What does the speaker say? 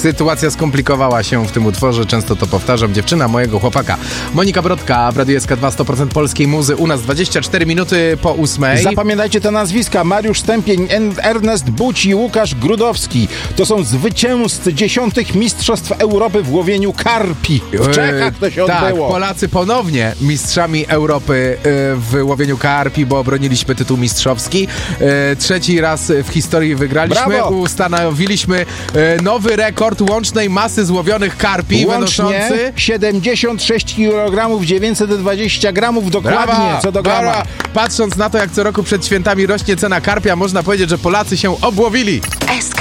Sytuacja skomplikowała się w tym utworze, często to powtarzam, dziewczyna mojego chłopaka. Monika Brodka w Radiu SK2 100% polskiej muzy, u nas 24 minuty po 8. Zapamiętajcie te nazwiska: Mariusz Stępień, Ernest Buć i Łukasz Grudowski. To są zwycięzcy 10. Mistrzostw Europy w łowieniu karpi. W Czechach to się odbyło. Polacy ponownie mistrzami Europy w łowieniu karpi, bo obroniliśmy tytuł mistrzowski. Trzeci raz w historii wygraliśmy. Brawo! Ustanowiliśmy nowy rekord łącznej masy złowionych karpi. Łącznie 76 kg 920 gramów dokładnie. Brawa, co do grama. brawa. Patrząc na to, jak co roku przed świętami rośnie cena karpia, można powiedzieć, że Polacy się obłowili.